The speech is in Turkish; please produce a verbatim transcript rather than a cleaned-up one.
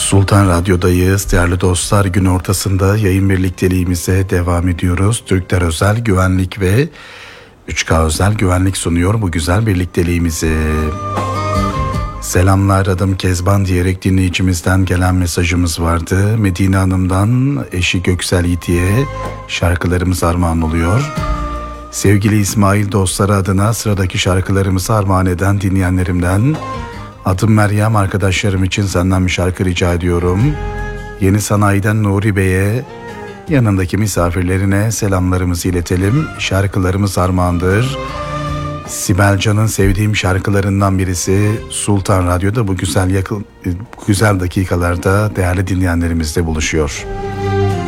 Sultan Radyo'dayız değerli dostlar. Gün ortasında yayın birlikteliğimize devam ediyoruz. Türkler Özel Güvenlik ve üç K Özel Güvenlik sunuyor bu güzel birlikteliğimizi. Selamlar, adım Kezban diyerek dinleyicimizden gelen mesajımız vardı. Medine Hanım'dan eşi Göksel Yiğit'e şarkılarımız armağan oluyor. Sevgili İsmail dostları adına sıradaki şarkılarımızı armağan eden dinleyenlerimden: adım Meryem, arkadaşlarım için senden bir şarkı rica ediyorum. Yeni Sanayi'den Nuri Bey'e, yanındaki misafirlerine selamlarımızı iletelim. Şarkılarımız armağandır. Sibel Can'ın sevdiğim şarkılarından birisi Sultan Radyo'da bu güzel yakın, güzel dakikalarda değerli dinleyenlerimizle buluşuyor.